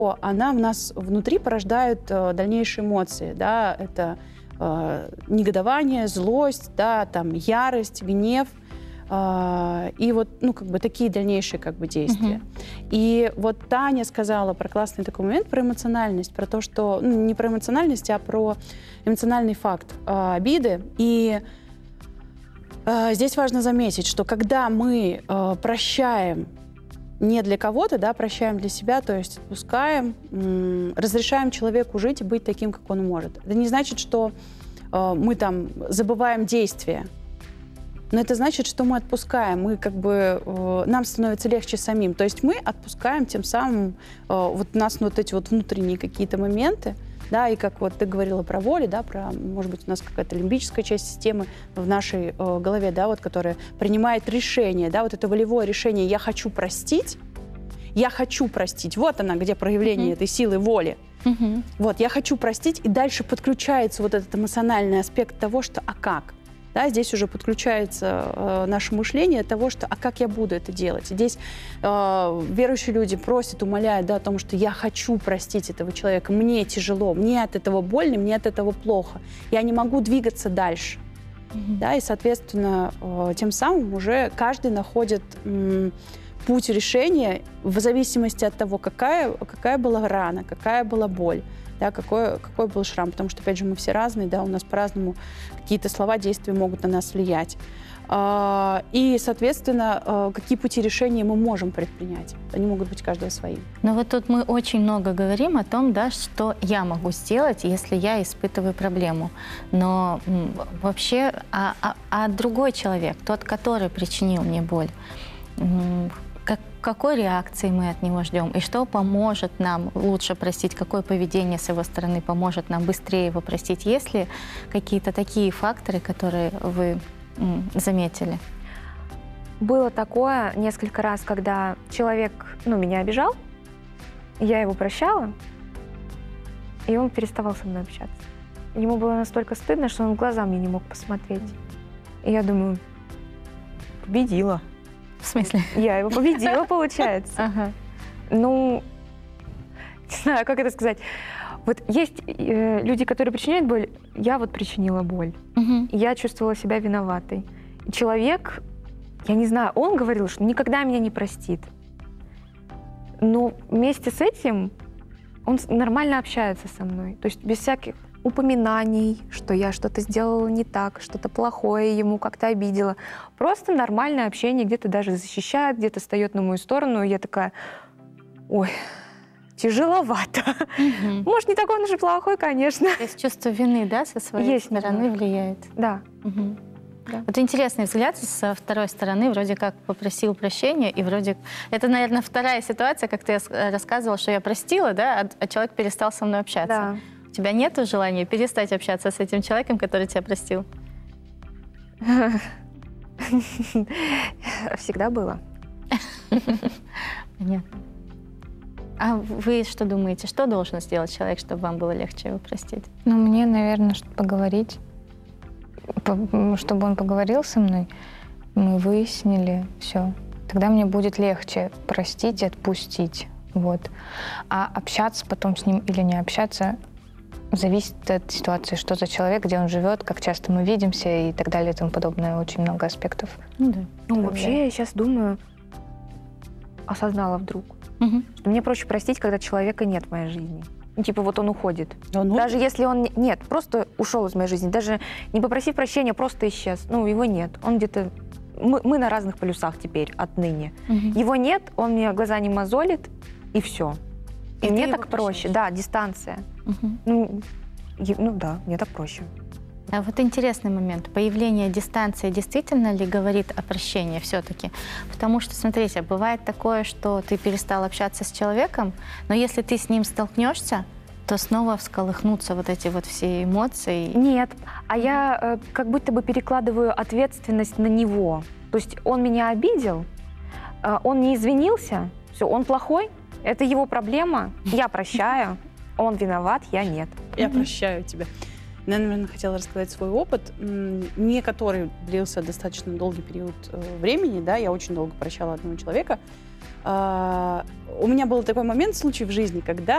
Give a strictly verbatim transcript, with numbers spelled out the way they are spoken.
она в нас внутри порождает э, дальнейшие эмоции, да, это э, негодование, злость, да, там, ярость, гнев, э, и вот, ну, как бы такие дальнейшие, как бы, действия. Uh-huh. И вот Таня сказала про классный такой момент, про эмоциональность, про то, что, ну, не про эмоциональность, а про эмоциональный факт э, обиды. И э, здесь важно заметить, что когда мы э, прощаем не для кого-то, да, прощаем для себя, то есть отпускаем, м, разрешаем человеку жить и быть таким, как он может. Это не значит, что э, мы там забываем действия, но это значит, что мы отпускаем, мы как бы, э, нам становится легче самим. То есть мы отпускаем тем самым, э, вот у нас вот эти вот внутренние какие-то моменты, да, и как вот ты говорила про волю, да, про, может быть, у нас какая-то лимбическая часть системы в нашей э, голове, да, вот, которая принимает решение, да, вот это волевое решение «я хочу простить», «я хочу простить», вот она, где проявление mm-hmm. этой силы воли. Mm-hmm. Вот, «я хочу простить», и дальше подключается вот этот эмоциональный аспект того, что «а как?». Да, здесь уже подключается э, наше мышление того, что «а как я буду это делать?». Здесь э, верующие люди просят, умоляют, да, о том, что «я хочу простить этого человека, мне тяжело, мне от этого больно, мне от этого плохо, я не могу двигаться дальше». Mm-hmm. Да, и, соответственно, э, тем самым уже каждый находит м, путь решения в зависимости от того, какая, какая была рана, какая была боль. Да, какой, какой был шрам, потому что, опять же, мы все разные, да, у нас по-разному какие-то слова, действия могут на нас влиять. И, соответственно, какие пути решения мы можем предпринять. Они могут быть каждого свои. Но вот тут мы очень много говорим о том, да, что я могу сделать, если я испытываю проблему. Но вообще, а, а, а другой человек, тот, который причинил мне боль, как, какой реакции мы от него ждем? И что поможет нам лучше простить? Какое поведение с его стороны поможет нам быстрее его простить? Есть ли какие-то такие факторы, которые вы м, заметили? Было такое несколько раз, когда человек, ну, меня обижал, я его прощала, и он переставал со мной общаться. Ему было настолько стыдно, что он в глаза мне не мог посмотреть. И я думаю, победила. В смысле? Я его победила, получается. Ага. Ну, не знаю, как это сказать. Вот есть э, люди, которые причиняют боль. Я вот причинила боль. Угу. Я чувствовала себя виноватой. И человек, я не знаю, он говорил, что никогда меня не простит. Но вместе с этим он нормально общается со мной. То есть без всяких упоминаний, что я что-то сделала не так, что-то плохое ему как-то обидела. Просто нормальное общение, где-то даже защищает, где-то встает на мою сторону. И я такая, ой, тяжеловато. Угу. Может, не такой он уже плохой, конечно. То есть чувство вины, да, со своей Есть стороны немного. Влияет? Да. Угу. Да. Вот интересный взгляд со второй стороны, вроде как попросил прощения, и вроде... Это, наверное, вторая ситуация, как ты рассказывала, что я простила, да, а человек перестал со мной общаться. Да. У тебя нет желания перестать общаться с этим человеком, который тебя простил? Всегда было. Понятно. А вы что думаете, что должен сделать человек, чтобы вам было легче его простить? Ну, мне, наверное, чтобы поговорить, чтобы он поговорил со мной, мы выяснили все. Тогда мне будет легче простить и отпустить. Вот. А общаться потом с ним или не общаться зависит от ситуации, что за человек, где он живет, как часто мы видимся и так далее и тому подобное. Очень много аспектов. Ну, да. Ну, вообще, я сейчас думаю, осознала вдруг, Угу. что мне проще простить, когда человека нет в моей жизни. Ну, типа вот он уходит. Он Даже если он... не- Нет, просто ушел из моей жизни. Даже не попросив прощения, просто исчез. Ну, его нет. Он где-то... Мы, мы на разных полюсах теперь, отныне. Угу. Его нет, он мне глаза не мозолит, и все. И, И ты мне его так проще. прощаешь? Да, дистанция. Угу. Ну, е- ну да, мне так проще. А вот интересный момент. Появление дистанции действительно ли говорит о прощении все-таки? Потому что, смотрите, бывает такое, что ты перестал общаться с человеком, но если ты с ним столкнешься, то снова всколыхнутся вот эти вот все эмоции. Нет, а я э, как будто бы перекладываю ответственность на него. То есть он меня обидел, э, он не извинился, все, он плохой, это его проблема, я прощаю, он виноват, я нет. Я прощаю тебя. Я, наверное, хотела рассказать свой опыт, м, не который длился достаточно долгий период э, времени, да, я очень долго прощала одного человека. А, у меня был такой момент, случай в жизни, когда